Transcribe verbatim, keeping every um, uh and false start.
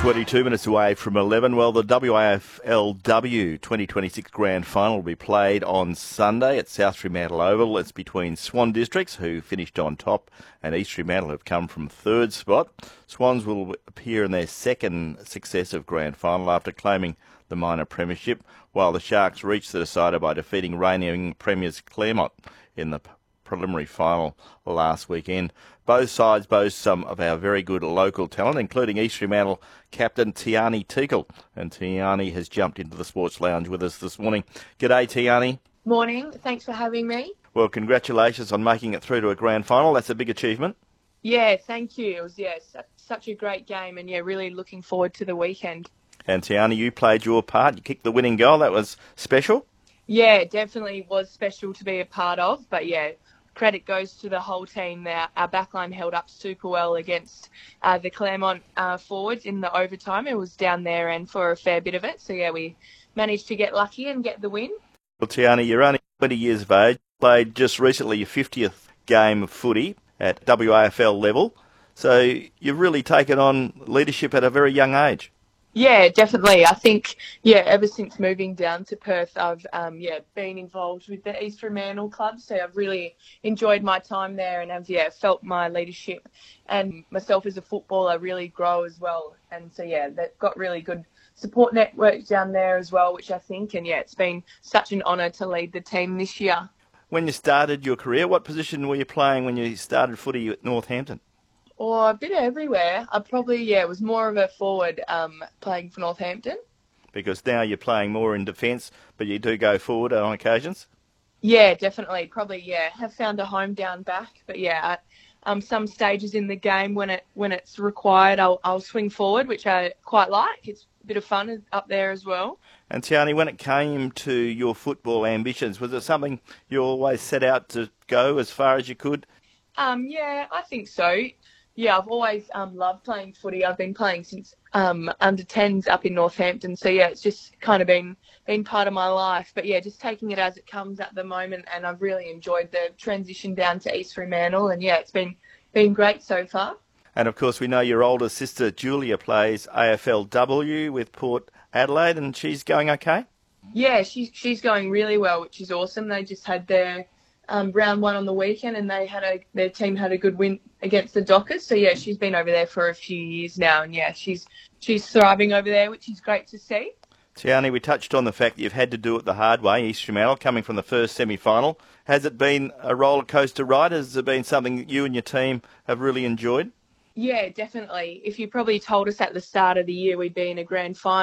twenty-two minutes away from eleven. Well, the W A F L W twenty twenty-six Grand Final will be played on Sunday at South Fremantle Oval. It's between Swan Districts, who finished on top, and East Fremantle, who have come from third spot. Swans will appear in their second successive Grand Final after claiming the minor premiership, while the Sharks reached the decider by defeating reigning premiers Claremont in the preliminary final last weekend. Both sides boast some of our very good local talent, including East Fremantle captain Tiani Teakle. And Tiani has jumped into the Sports Lounge with us this morning. G'day, Tiani. Morning. Thanks for having me. Well, congratulations on making it through to a grand final. That's a big achievement. Yeah, thank you. It was, yeah, such a great game, and yeah, really looking forward to the weekend. And Tiani, you played your part. You kicked the winning goal. That was special. Yeah, definitely was special to be a part of, but yeah, credit goes to the whole team there. Our backline held up super well against uh, the Claremont uh, forwards in the overtime. It was down there and for a fair bit of it. So, yeah, we managed to get lucky and get the win. Well, Tiani, you're only twenty years of age. Played just recently your fiftieth game of footy at W A F L level. So you've really taken on leadership at a very young age. Yeah, definitely. I think, yeah, ever since moving down to Perth, I've, um, yeah, been involved with the East Fremantle Club. So I've really enjoyed my time there and have, yeah, felt my leadership and myself as a footballer really grow as well. And so, yeah, they've got really good support network down there as well, which I think, and yeah, it's been such an honour to lead the team this year. When you started your career, what position were you playing when you started footy at Northampton? Or a bit everywhere. I probably, yeah, was more of a forward um, playing for Northampton. Because now you're playing more in defence, but you do go forward on occasions? Yeah, definitely. Probably, yeah. Have found a home down back. But, yeah, at um, some stages in the game when it when it's required, I'll, I'll swing forward, which I quite like. It's a bit of fun up there as well. And Tiani, when it came to your football ambitions, was it something you always set out to go as far as you could? Um, yeah, I think so. Yeah, I've always um, loved playing footy. I've been playing since um, under tens up in Northampton. So, yeah, it's just kind of been been part of my life. But, yeah, just taking it as it comes at the moment. And I've really enjoyed the transition down to East Fremantle. And, yeah, it's been, been great so far. And, of course, we know your older sister, Julia, plays A F L W with Port Adelaide, and she's going okay? Yeah, she's, she's going really well, which is awesome. They just had their um, round one on the weekend, and they had a their team had a good win against the Dockers. So, yeah, she's been over there for a few years now, and, yeah, she's she's thriving over there, which is great to see. Tiani, we touched on the fact that you've had to do it the hard way, East Fremantle, coming from the first semi-final. Has it been a roller coaster ride? Has it been something that you and your team have really enjoyed? Yeah, definitely. If you probably told us at the start of the year we'd be in a grand final,